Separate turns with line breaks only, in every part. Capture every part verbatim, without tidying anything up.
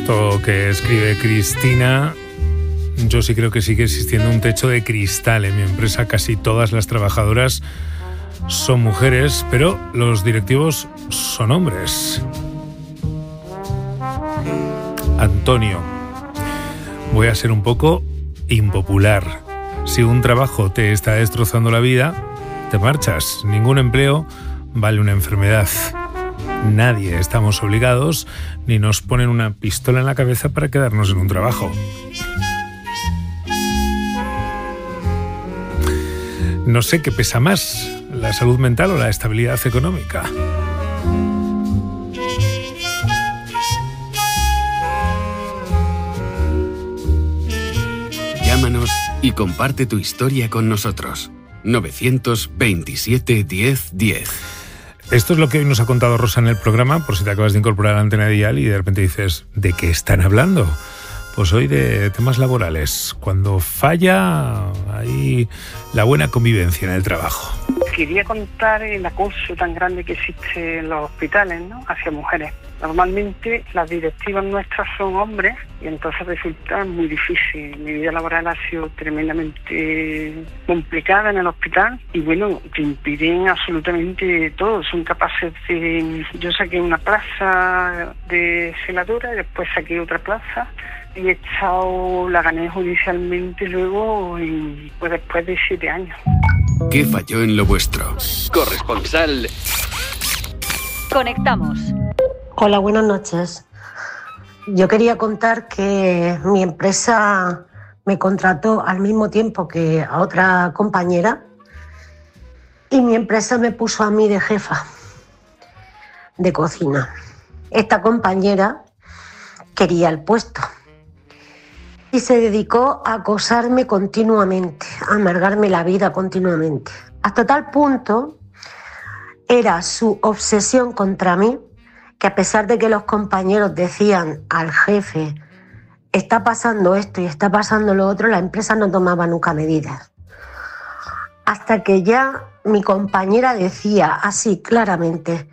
Esto que escribe Cristina, yo sí creo que sigue existiendo un techo de cristal. En mi empresa casi todas las trabajadoras son mujeres, pero los directivos son hombres. Antonio, voy a ser un poco impopular. Si un trabajo te está destrozando la vida, te marchas. Ningún empleo vale una enfermedad. Nadie estamos obligados ni nos ponen una pistola en la cabeza para quedarnos en un trabajo. No sé qué pesa más, la salud mental o la estabilidad económica.
Llámanos y comparte tu historia con nosotros. novecientos veintisiete diez diez.
Esto es lo que hoy nos ha contado Rosa en el programa, por si te acabas de incorporar a la Antena Dial y de repente dices, ¿de qué están hablando? Pues hoy de temas laborales. Cuando falla, hay la buena convivencia en el trabajo.
Quería contar el acoso tan grande que existe en los hospitales, ¿no?, hacia mujeres. Normalmente las directivas nuestras son hombres y entonces resulta muy difícil. Mi vida laboral ha sido tremendamente complicada en el hospital y bueno, te impiden absolutamente todo. Son capaces de... Yo saqué una plaza de celadora y después saqué otra plaza y he estado, la gané judicialmente luego y pues después de siete años.
¿Qué falló en lo vuestro? Corresponsal.
Conectamos.
Hola, buenas noches. Yo quería contar que mi empresa me contrató al mismo tiempo que a otra compañera y mi empresa me puso a mí de jefa de cocina. Esta compañera quería el puesto y se dedicó a acosarme continuamente, a amargarme la vida continuamente. Hasta tal punto era su obsesión contra mí que a pesar de que los compañeros decían al jefe está pasando esto y está pasando lo otro, la empresa no tomaba nunca medidas. Hasta que ya mi compañera decía así claramente,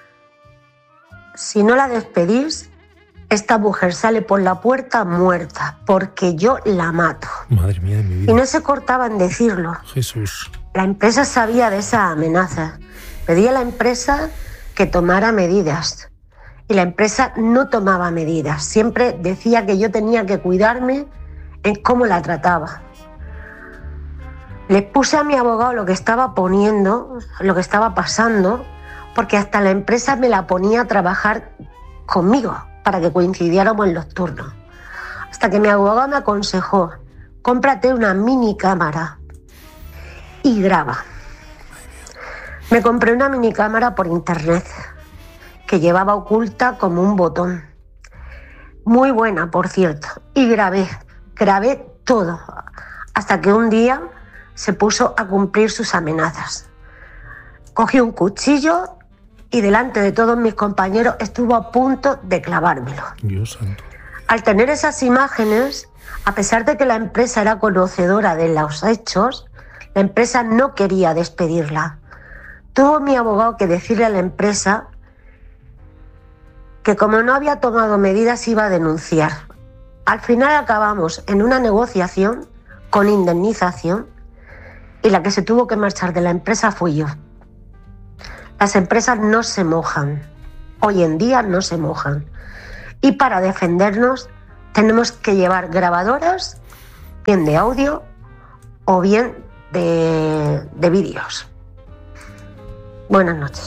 si no la despedís, esta mujer sale por la puerta muerta, porque yo la mato.
Madre mía de mi vida.
Y no se cortaba en decirlo.
Jesús.
La empresa sabía de esa amenaza. Pedía a la empresa que tomara medidas. Y la empresa no tomaba medidas. Siempre decía que yo tenía que cuidarme en cómo la trataba. Le puse a mi abogado lo que estaba poniendo, lo que estaba pasando, porque hasta la empresa me la ponía a trabajar conmigo para que coincidiéramos en los turnos. Hasta que mi abogado me aconsejó, cómprate una mini cámara y graba. Me compré una mini cámara por internet que llevaba oculta como un botón. Muy buena, por cierto. Y grabé, grabé todo. Hasta que un día se puso a cumplir sus amenazas. Cogí un cuchillo y delante de todos mis compañeros estuvo a punto de clavármelo.
Dios santo.
Al tener esas imágenes, a pesar de que la empresa era conocedora de los hechos, la empresa no quería despedirla. Tuvo mi abogado que decirle a la empresa que como no había tomado medidas iba a denunciar. Al final acabamos en una negociación con indemnización y la que se tuvo que marchar de la empresa fui yo. Las empresas no se mojan, hoy en día no se mojan. Y para defendernos tenemos que llevar grabadoras, bien de audio o bien de, de vídeos. Buenas noches.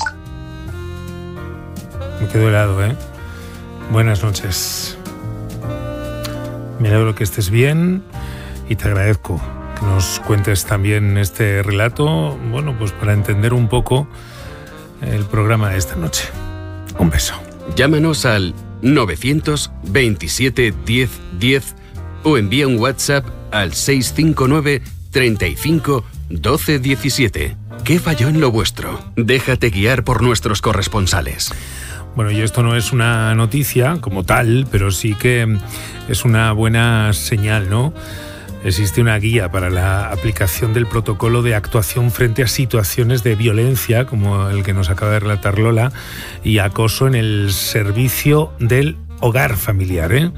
Me quedo helado, ¿eh? Buenas noches. Me alegro que estés bien y te agradezco que nos cuentes también este relato, bueno, pues para entender un poco el programa de esta noche. Un beso.
Llámanos al novecientos veintisiete diez diez o envía un WhatsApp al seis cinco nueve treinta y cinco doce diecisiete. ¿Qué falló en lo vuestro? Déjate guiar por nuestros corresponsales.
Bueno, y esto no es una noticia como tal, pero sí que es una buena señal, ¿no? Existe una guía para la aplicación del protocolo de actuación frente a situaciones de violencia, como el que nos acaba de relatar Lola, y acoso en el servicio del hogar familiar, ¿eh?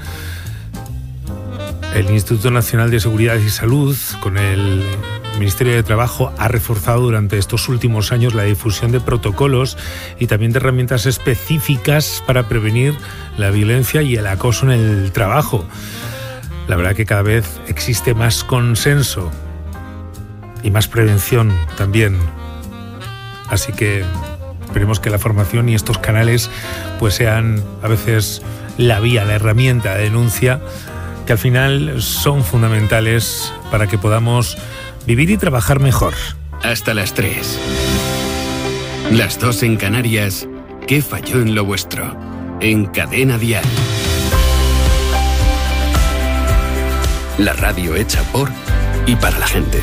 El Instituto Nacional de Seguridad y Salud, con el Ministerio de Trabajo, ha reforzado durante estos últimos años la difusión de protocolos y también de herramientas específicas para prevenir la violencia y el acoso en el trabajo. La verdad que cada vez existe más consenso y más prevención también. Así que esperemos que la formación y estos canales pues sean a veces la vía, la herramienta de denuncia, que al final son fundamentales para que podamos vivir y trabajar mejor.
Hasta las tres. Las dos en Canarias. ¿Qué falló en lo vuestro? En Cadena Dial. La radio hecha por y para la gente.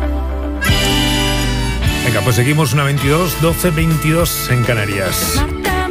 Venga, pues seguimos una veintidós, doce veintidós en Canarias.